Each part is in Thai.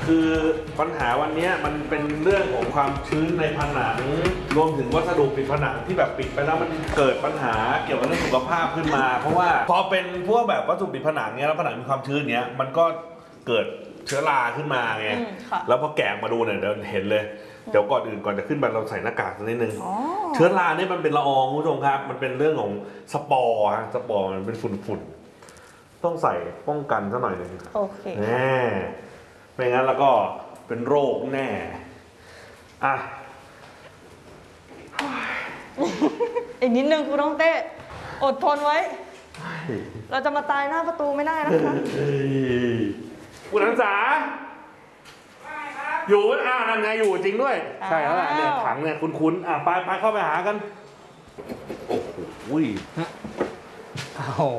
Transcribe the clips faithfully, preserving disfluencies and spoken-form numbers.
คือปัญหาวันนี้มันเป็นเรื่องของความชื้นในผนังรวมถึงวัสดุปิดผนังที่แบบปิดไปแล้วมันเกิดปัญหาเกี่ยวกับเรื่องสุขภาพขึ้นมาเพราะว่าพอเป็นพวกแบบวัสดุปิดผนังเนี้ยแล้วผนังมีความชื้นเนี้ยมันก็เกิดเชื้อราขึ้นมาไงแล้วพอแกะมาดูเนี่ยเดี๋ยวเห็นเลยเดี๋ยวก่อนอื่นก่อนจะขึ้นไปเราใส่หน้ากากนิดนึงเชื้อราเนี่ยมันเป็นละอองคุณผู้ชมครับมันเป็นเรื่องของสปอร์ฮะสปอร์มันเป็นฝุ่นๆต้องใส่ป้องกันซะหน่อยหนึ่งโอเคแน่ไม่งั้นแล้วก็เป็นโรคแน่อ่ะอีกนิดนึงคุณต้องเต้อดทนไว้เราจะมาตายหน้าประตูไม่ได้นะคะคุณอันสาอยู่อ่านั่นไงอยู่จริงด้วยใช่แล้วแหละเนี่ยถังเนี่ยคุ้นๆอ่ะไปไปเข้าไปหากันโอ้โหโอ้โห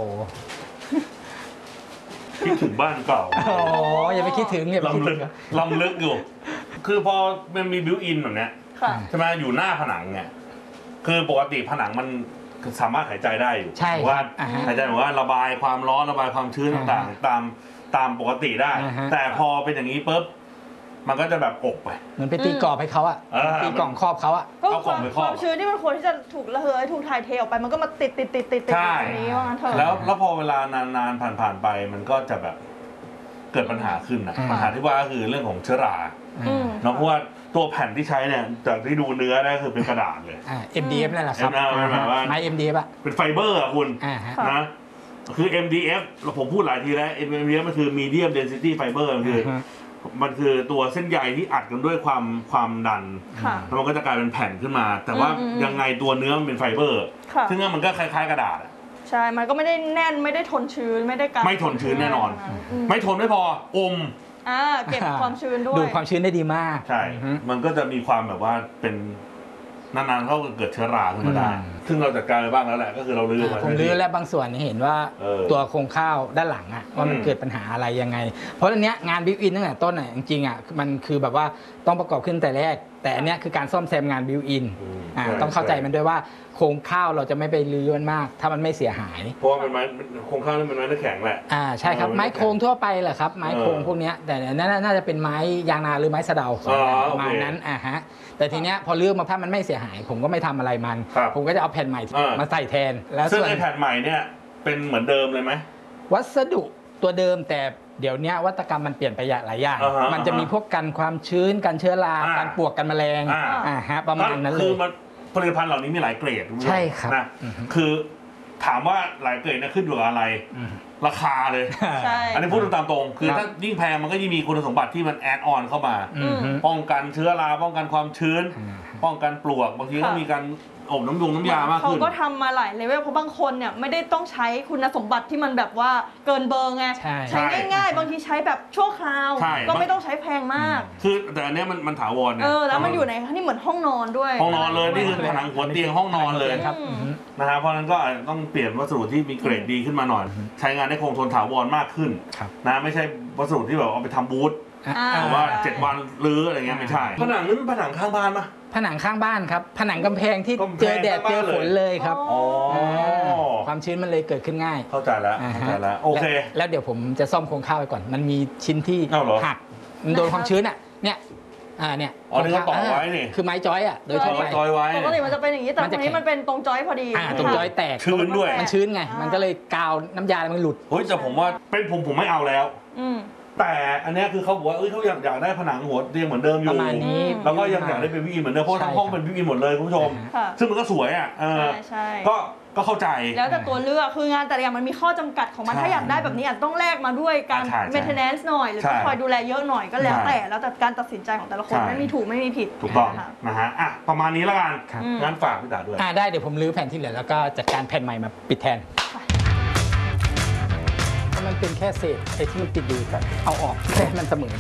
คิดถึงบ้านเก่าโอ้อย่าไปคิดถึงอย่าไปคิดถึงลำลึกอยู่คือพอมันมีบิวอินแบบเนี้ยใช่ไหมอยู่หน้าผนังเนี่ยคือปกติผนังมันสามารถหายใจได้อยู่ว่าหายใจว่าระบายความร้อนระบายความชื้นต่างๆตามตามปกติได้แต่พอเป็นอย่างนี้ปุ๊บมันก็จะแบบอบไปเหมือนไปตีกรอบให้เขาอะตีกล่องครอบเขาอะก็ความความชื้นที่มันควรที่จะถูกระเหยถูกถ่ายเทออกไปมันก็มาติดติดติดติดติดอย่างนี้ว่างั้นเถอะแล้วแล้วพอเวลานานๆผ่านผ่านไปมันก็จะแบบเกิดปัญหาขึ้นนะปัญหาที่ว่าก็คือเรื่องของเชื้อราเนาะเพราะว่าตัวแผ่นที่ใช้เนี่ยจากที่ดูเนื้อได้คือเป็นกระดาษเลยเอ็ม ดี เอฟ นั่นแหละครับไม้ เอ็ม ดี เอฟ อะเป็นไฟเบอร์อะคุณนะคือ เอ็ม ดี เอฟ เราผมพูดหลายทีแล้ว เอ็ม ดี เอฟ มันคือ medium density fiber มันคือมันคือตัวเส้นใยที่อัดกันด้วยความความดันแล้วมันก็จะกลายเป็นแผ่นขึ้นมา แต่ว่ายังไงตัวเนื้อมันเป็นไฟเบอร์ซึ่งมันก็คล้ายๆกระดาษใช่มันก็ไม่ได้แน่นไม่ได้ทนชื้นไม่ได้กันไม่ทนชื้นแน่นอนไม่ทนไม่พออมอ่าเก็บความชื้นด้วยดูความชื้นได้ดีมากใช่มันก็จะมีความแบบว่าเป็นนานๆเขาเกิดเชื้อราขึ้นมาได้ซึ่งเราจัดการไปบ้างแล้วแหละก็คือเราลื้อมาผมลื้อแล้วบางส่วนเห็นว่าตัวโครงข้าวด้านหลังอ่ะว่ามันเกิดปัญหาอะไรยังไงเพราะอันเนี้ยงานบิวอินตั้งแต่ต้นอ่ะจริงๆอ่ะมันคือแบบว่าต้องประกอบขึ้นแต่แรกแต่อันเนี้ยคือการซ่อมแซมงานบิวอินอ่าต้องเข้าใจมันด้วยว่าโครงข้าวเราจะไม่ไปลื้อมันมากถ้ามันไม่เสียหายเพราะว่าเป็นไม้โครงข้าวนี่เป็นไม้แข็งแหละอ่าใช่ครับไม้โครงทั่วไปแหละครับไม้โครงพวกเนี้ยแต่นั่นน่าจะเป็นไม้ยางนาหรือไม้สะเดาประมาณนั้นอ่าฮะแต่ทีเนี้ยพอลื้อมาถ้ามันไม่เสียหายผมก็ไม่ทำอะไรมันผมก็จะเอาแผ่นใหม่มาใส่แทนแล้วซึ่งไอ้แผ่นใหม่เนี่ยเป็นเหมือนเดิมเลยไหมวัสดุตัวเดิมแต่เดี๋ยวนี้วัตกรรมมันเปลี่ยนไปหลายอย่างมันจะมีพวกกันความชื้นกันเชื้อรากันปลวกกันแมลงอ่าฮะประมาณนั้นเลยผลิตภัณฑ์เหล่านี้มีหลายเกรดใช่ครับนะคือถามว่าหลายเกรดเนี่ยขึ้นอยู่กับอะไรราคาเลยอันนี้พูดตามตรงคือถ้ายิ่งแพงมันก็ยิ่งมีคุณสมบัติที่มันแอดออนเข้ามาป้องกันเชื้อราป้องกันความชื้นป้องกันปลวกบางทีก็มีการอบน้ำยงน้ำยามากขึ้นเขาก็ทำมาหลายเลเวลเพราะบางคนเนี่ยไม่ได้ต้องใช้คุณสมบัติที่มันแบบว่าเกินเบอร์ไงใช้ง่ายๆบางทีใช้แบบชั่วคราวก็ไม่ต้องใช้แพงมากคือแต่อันนี้มันมันถาวรเนี่ยเออแล้วมันอยู่ในนี่เหมือนห้องนอนด้วยห้องนอนเลยนี่คือผนังหัวเตียงห้องนอนเลยครับนะฮะเพราะนั้นก็ต้องเปลี่ยนวัสดุที่มีเกรดดีขึ้นมาหน่อยใช้งานได้คงทนถาวรมากขึ้นนะไม่ใช่วัสดุที่แบบเอาไปทำบูธแต่ว่าเจ็ดวันรื้ออะไรเงี้ยไม่ใช่ผนังนี่มันผนังข้างบ้านปะผนังข้างบ้านครับผนังกำแพงที่เจอแดดเจอฝนเลยครับความชื้นมันเลยเกิดขึ้นง่ายเข้าใจแล้วเข้าใจแล้วโอเคแล้วเดี๋ยวผมจะซ่อมโครงข้าวไปก่อนมันมีชิ้นที่หักมันโดนความชื้นอ่ะเนี่ยอ่าเนี่ยอ๋อนี่เขาต่อไว้นี่คือไม้จอยอ่ะโดยทั่วไปจอยไว้ปกติมันจะเป็นอย่างนี้แต่ตรงนี้มันเป็นตรงจอยพอดีอ่าตรงจอยแตกชื้นด้วยมันชื้นไงมันก็เลยกาวน้ำยามันหลุดเฮ้ยแต่ผมว่าเป็นผมผมไม่เอาแล้วแต่อันนี้คือเขาบอกว่าเอ้ยเขาอยากอยากได้ผนังหัวเตียงเหมือนเดิมอยู่แล้วก็ยังอยากได้เป็นวิวอินเหมือนเดิมเพราะทั้งห้องเป็นวิวอินหมดเลยคุณผู้ชมซึ่งมันก็สวยอ่ะก็ก็เข้าใจแล้วแต่ตัวเลือกคืองานแต่ละอย่างมันมีข้อจำกัดของมันถ้าอยากได้แบบนี้อาจต้องแลกมาด้วยการ maintenance หน่อยหรือคอยดูแลเยอะหน่อยก็แล้วแต่แล้วแต่การตัดสินใจของแต่ละคนไม่มีถูกไม่มีผิดถูกต้องนะฮะอ่ะประมาณนี้แล้วกันงานฝากพี่ตาด้วยอ่าได้เดี๋ยวผมรื้อแผ่นที่เหลือแล้วก็จัดการแผ่นใหม่มาปิดแทนมันเป็นแค่เศษไอ้ที่มันติดอยู่กันเอาออกให้มันเสมอ